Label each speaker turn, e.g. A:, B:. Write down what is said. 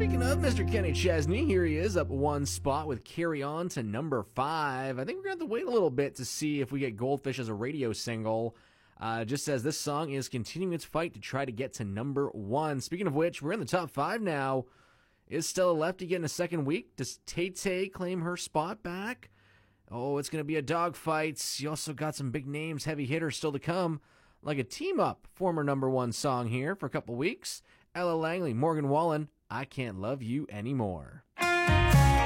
A: Speaking of Mr. Kenny Chesney, here he is up one spot with Carry On to number 5. I think we're going to have to wait a little bit to see if we get Goldfish as a radio single. Just says this song is continuing its fight to try to get to number 1. Speaking of which, we're in the top 5 now. Is Stella Lefty getting a second week? Does Tay-Tay claim her spot back? Oh, it's going to be a dogfight. You also got some big names, heavy hitters still to come, like a team-up former number 1 song here for a couple weeks. Ella Langley, Morgan Wallen, I Can't Love You Anymore.